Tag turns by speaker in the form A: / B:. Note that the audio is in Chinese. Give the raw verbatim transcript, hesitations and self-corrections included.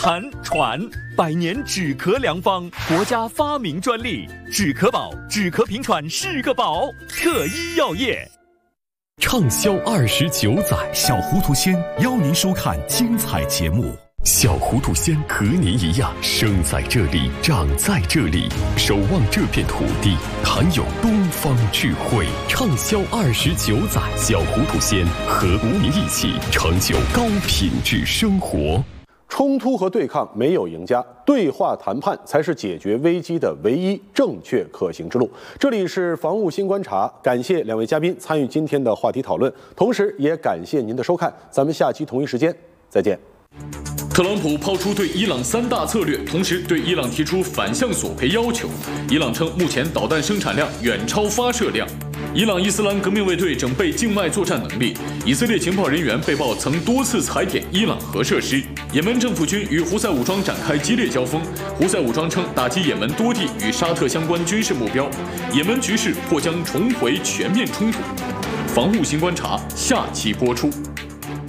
A: 含喘，百年止咳良方，国家发明专利，止咳宝，止咳平喘是个宝。特医药业。
B: 畅销二十九载，
C: 小糊涂仙邀您收看精彩节目。
B: 小糊涂仙和您一样，生在这里，长在这里，守望这片土地，含有东方智慧。畅销二十九载，小糊涂仙和您一起成就高品质生活。
D: 冲突和对抗没有赢家，对话谈判才是解决危机的唯一正确可行之路。这里是防务新观察，感谢两位嘉宾参与今天的话题讨论，同时也感谢您的收看，咱们下期同一时间再见。
E: 特朗普抛出对伊朗三大策略，同时对伊朗提出反向索赔要求。伊朗称目前导弹生产量远超发射量。伊朗伊斯兰革命卫队整备境外作战能力。以色列情报人员被曝曾多次踩点伊朗核设施。也门政府军与胡塞武装展开激烈交锋。胡塞武装称打击也门多地与沙特相关军事目标。也门局势或将重回全面冲突。防务新观察下期播出。